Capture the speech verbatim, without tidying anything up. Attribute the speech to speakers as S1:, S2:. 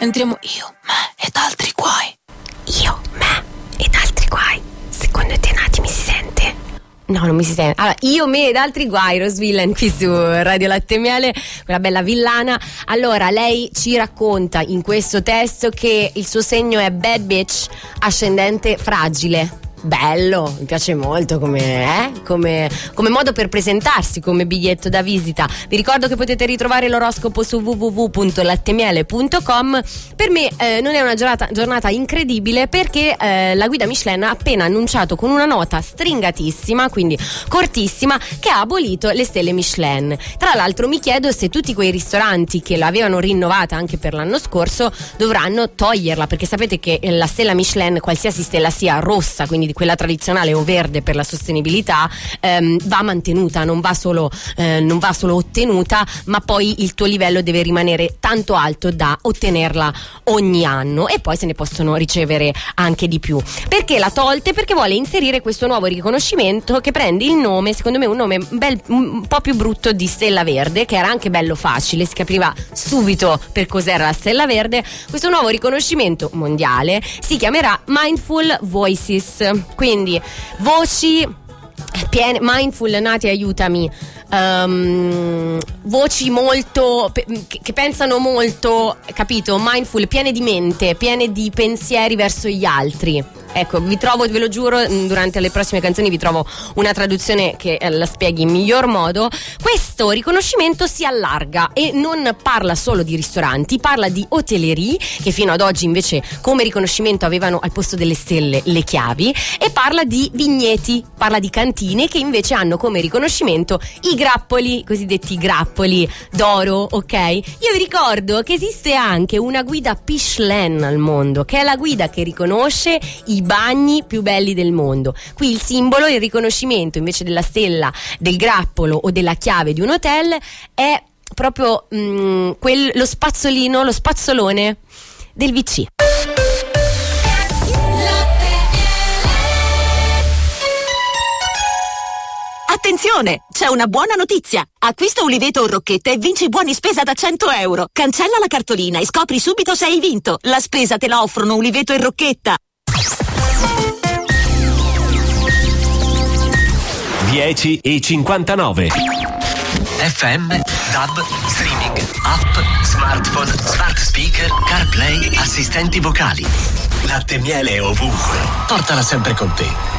S1: entriamo io, me ed altri guai.
S2: Io, me ed altri guai. Secondo te Nati mi si sente? No, non mi si sente. Allora, io, me ed altri guai, Rose Villain qui su Radio Latte e Miele, quella bella villana. Allora, lei ci racconta in questo testo che il suo segno è bad bitch, ascendente fragile. Bello, mi piace molto come, eh? come, come modo per presentarsi, come biglietto da visita. Vi ricordo che potete ritrovare l'oroscopo su w w w punto lattemiele punto com. Per me eh, non è una giornata, giornata incredibile perché eh, la guida Michelin ha appena annunciato con una nota stringatissima, quindi cortissima, che ha abolito le stelle Michelin. Tra l'altro mi chiedo se tutti quei ristoranti che l'avevano rinnovata anche per l'anno scorso dovranno toglierla, perché sapete che la stella Michelin, qualsiasi stella sia, rossa, quindi quella tradizionale o verde per la sostenibilità, ehm, va mantenuta, non va solo eh, non va solo ottenuta, ma poi il tuo livello deve rimanere tanto alto da ottenerla ogni anno, e poi se ne possono ricevere anche di più. Perché l'ha tolte? Perché vuole inserire questo nuovo riconoscimento che prende il nome, secondo me un nome bel, un po' più brutto, di stella verde, che era anche bello facile, si capiva subito per cos'era la stella verde. Questo nuovo riconoscimento mondiale si chiamerà Mindful Voices, quindi voci piene, mindful, Nati aiutami, um, voci molto pe- che pensano molto, capito? Mindful, piene di mente, piene di pensieri verso gli altri. Ecco, vi trovo, ve lo giuro, durante le prossime canzoni vi trovo una traduzione che la spieghi in miglior modo. Questo riconoscimento si allarga e non parla solo di ristoranti, parla di hotellerie, che fino ad oggi invece come riconoscimento avevano al posto delle stelle le chiavi, e parla di vigneti, parla di cantine che invece hanno come riconoscimento i grappoli, cosiddetti grappoli d'oro, ok? Io vi ricordo che esiste anche una guida Michelin al mondo, che è la guida che riconosce i bagni più belli del mondo. Qui il simbolo, il riconoscimento invece della stella, del grappolo o della chiave di un hotel è proprio mh, quel, lo spazzolino, lo spazzolone del V C.
S3: Attenzione, c'è una buona notizia. Acquista Uliveto o Rocchetta e vinci buoni spesa da cento euro. Cancella la cartolina e scopri subito se hai vinto. La spesa te la offrono Uliveto e Rocchetta.
S4: dieci e cinquantanove.
S5: F M, D A B, streaming, app, smartphone, smart speaker, CarPlay, assistenti vocali. Latte e Miele ovunque. Portala sempre con te.